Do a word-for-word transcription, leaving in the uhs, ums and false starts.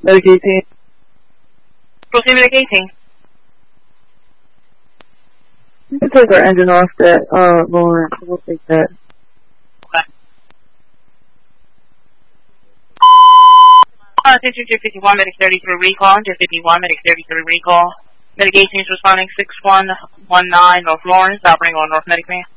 Medic eighteen. Proceed Medic eighteen. You can take our engine off that, uh, Lawrence. We'll take that. Okay. Uh, attention to fifty-one, Medic thirty-three recall, to fifty-one, Medic thirty-three recall. Medic eighteen is responding six one one nine North Lawrence, operating on North Medic Man.